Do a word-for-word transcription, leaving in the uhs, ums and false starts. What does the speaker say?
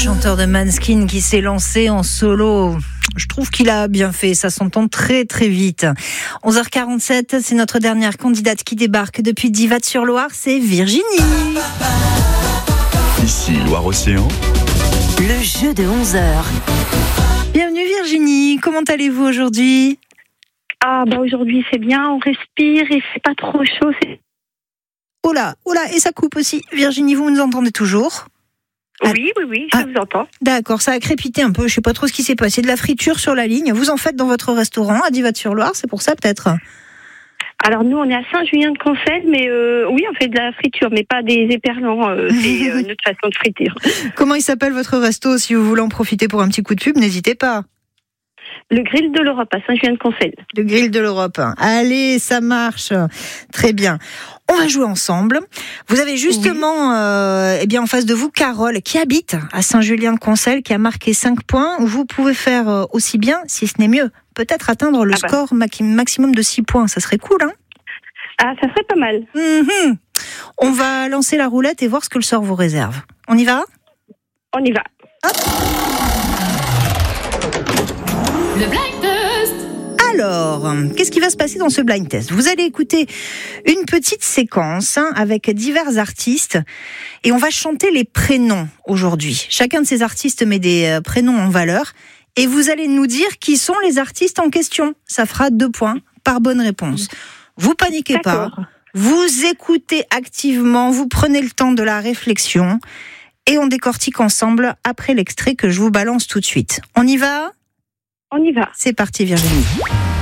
chanteur de Måneskin qui s'est lancé en solo. Je trouve qu'il a bien fait, ça s'entend très très vite. onze heures quarante-sept, c'est notre dernière candidate qui débarque depuis Divat-sur-Loire, c'est Virginie. Ici Loire-Océan. Le jeu de onze heures. Bienvenue Virginie, comment allez-vous aujourd'hui ? Ah bah aujourd'hui c'est bien, on respire, il fait pas trop chaud. C'est... Oh là, oh là, et ça coupe aussi. Virginie, vous nous entendez toujours ? Oui, oui, oui, je ah, vous entends. D'accord, ça a crépité un peu, je sais pas trop ce qui s'est passé. De la friture sur la ligne, vous en faites dans votre restaurant à Divat-sur-Loire, c'est pour ça peut-être ? Alors nous on est à Saint-Julien-de-Concelles, mais euh, oui on fait de la friture, mais pas des éperlants, euh, c'est euh, notre façon de frire. Comment il s'appelle votre resto ? Si vous voulez en profiter pour un petit coup de pub, n'hésitez pas. Le grill de l'Europe à Saint-Julien-de-Concelles. Le grill de l'Europe. Allez, ça marche. Très bien. On va jouer ensemble. Vous avez justement, oui. euh, eh bien, en face de vous, Carole, qui habite à Saint-Julien-de-Concelles, qui a marqué cinq points. Vous pouvez faire aussi bien, si ce n'est mieux, peut-être atteindre le ah bah. score maximum de six points. Ça serait cool, hein ? Ah, ça serait pas mal. Mm-hmm. On va lancer la roulette et voir ce que le sort vous réserve. On y va ? On y va. Hop. Le blind test. Alors, qu'est-ce qui va se passer dans ce blind test ? Vous allez écouter une petite séquence hein, avec divers artistes et on va chanter les prénoms aujourd'hui. Chacun de ces artistes met des euh, prénoms en valeur et vous allez nous dire qui sont les artistes en question. Ça fera deux points par bonne réponse. Vous paniquez D'accord. pas, vous écoutez activement, vous prenez le temps de la réflexion et on décortique ensemble après l'extrait que je vous balance tout de suite. On y va ? On y va. C'est parti Virginie.